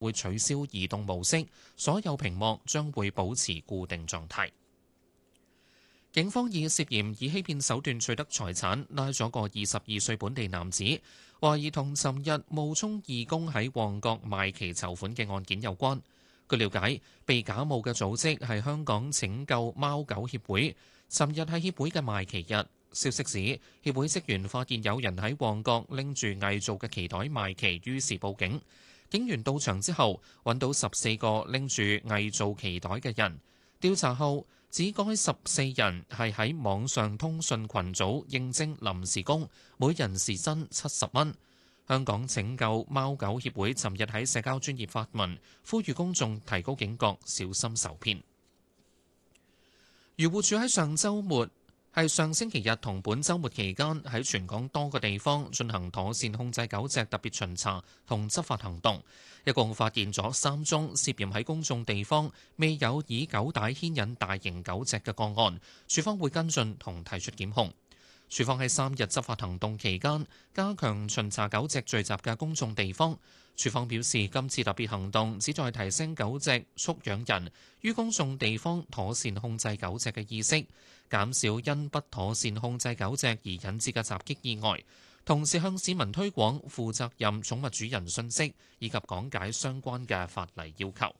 會取消移動模式，所有屏幕將會保持固定狀態。警方以涉嫌以欺騙手段取得財產，拉咗個22歲本地男子，懷疑同尋日冒充義工喺旺角賣旗籌款嘅案件有關。據了解，被假冒嘅組織係香港拯救貓狗協會，尋日係協會嘅賣旗日。消息指，協會職員發現有人喺旺角拎住偽造嘅旗袋賣旗，於是報警。警員到場之後，揾到14個拎住偽造旗袋嘅人。調查後指，該14人係喺網上通訊群組應徵臨時工，每人時薪70蚊。香港拯救貓狗協會尋日喺社交專頁發文，呼籲公眾提高警覺，小心受騙。漁護署喺上星期日同本週末期間喺全港多個地方進行妥善控制狗隻特別巡查同執法行動，一共發現咗3宗涉嫌喺公眾地方未有以狗帶牽引大型狗隻嘅個案，署方會跟進同提出檢控。署方喺3日執法行動期間加強巡查狗隻聚集嘅公眾地方。署方表示，今次特別行動旨在提升狗隻畜養人於公眾地方妥善控制狗隻嘅意識，減少因不妥善控制狗隻而引致嘅襲擊意外，同時向市民推廣負責任寵物主人信息，以及講解相關嘅法例要求。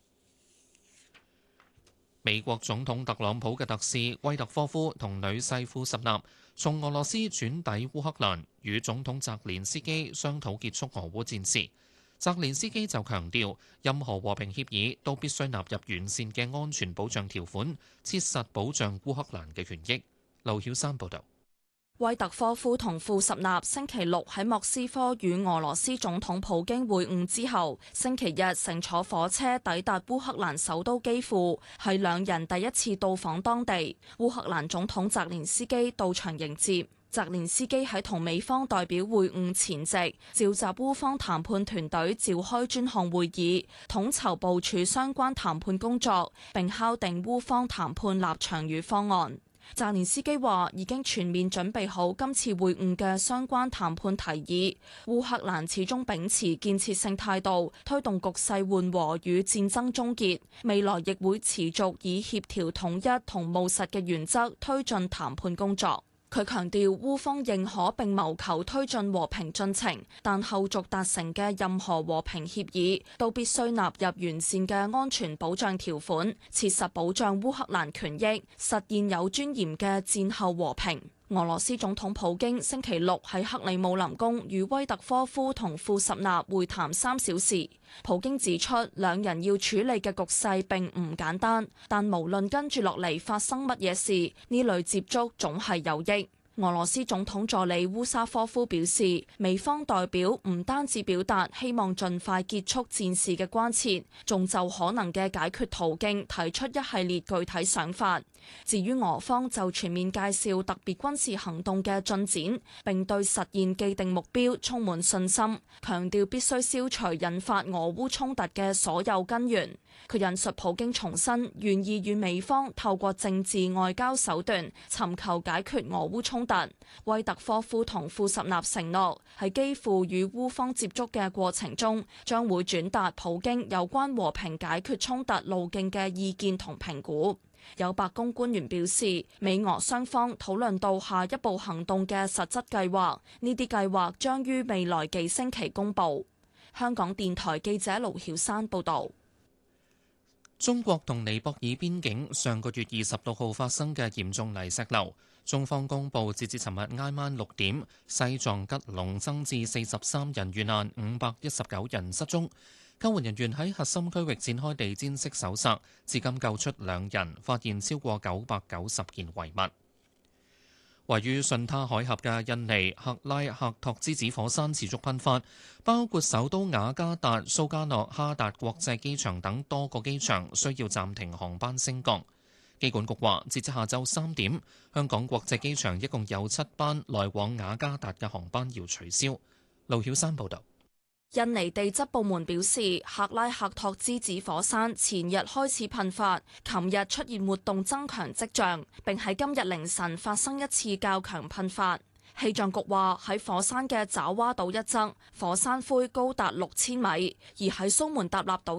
美國總統特朗普嘅特使威特科夫同女婿庫什納從俄羅斯轉抵烏克蘭，與總統澤連斯基商討結束俄烏戰事。澤連斯基就強調，任何和平協議都必須納入完善嘅安全保障條款，切實保障烏克蘭嘅權益。劉曉山報導。 威特科夫同庫什納星期六喺莫斯科與俄羅斯總統普京會晤之後，星期日乘坐火車抵達烏克蘭首都基輔，係兩人第一次到訪當地。烏克蘭總統澤連斯基到場迎接。澤連斯基喺同美方代表會晤前夕，召集烏方談判團隊召開專項會議，統籌部署相關談判工作，並敲定烏方談判立場與方案。澤連斯基話已經全面準備好今次會晤嘅相關談判提議。烏克蘭始終秉持建設性態度，推動局勢緩和與戰爭終結，未來亦會持續以協調統一同務實嘅原則推進談判工作。佢強調，烏方認可並謀求推進和平進程，但後續達成嘅任何和平協議都必須納入完善嘅安全保障條款，切實保障烏克蘭權益，實現有尊嚴嘅戰後和平。俄羅斯總統普京星期六喺克里姆林宮與威特科夫同庫什納會談3小時。普京指出，兩人要處理嘅局勢並唔簡單，但無論跟住落嚟發生乜嘢事，呢類接觸總係有益。俄羅斯總統助理烏沙科夫表示，美方代表唔單止表達希望盡快結束戰事嘅關切，仲就可能嘅解決途徑提出一系列具體想法。至於俄方就全面介紹特別軍事行動嘅進展，並對實現既定目標充滿信心，強調必須消除引發俄烏衝突嘅所有根源。佢引述普京重申願意與美方透過政治外交手段尋求解決俄烏衝突。威特科夫同庫什納承諾喺基輔與烏方接觸嘅過程中，將會轉達普京有關和平解決衝突路徑嘅意見同評估。有白宮官員表示，美俄雙方討論到下一步行動嘅實質計劃，呢啲計劃將於未來幾星期公佈。香港電台記者盧曉山報導。 中國同尼泊爾邊境上個月26號發生嘅嚴重泥石流，中方公佈截至尋日挨晚6點，西藏吉隆增至43人遇難，519人失蹤。救援人員喺核心區域展開地毯式搜索，至今救出2人，發現超過990件遺物。位於順他海峽嘅印尼克拉克托之子火山持續噴發，包括首都雅加達、蘇加諾哈達國際機場等多個機場需要暫停航班升降。機管局話，截至下晝3點，香港國際機場一共有7班來往雅加達嘅航班要取消。盧曉山報導。 印尼地質部門表示，克拉克托之子火山前日開始噴發，琴日出現活動增強跡象，並喺今日凌晨發生一次較強噴發。 氣象局話喺火山嘅爪哇島一側，火山灰高達6000米，而喺蘇門答臘島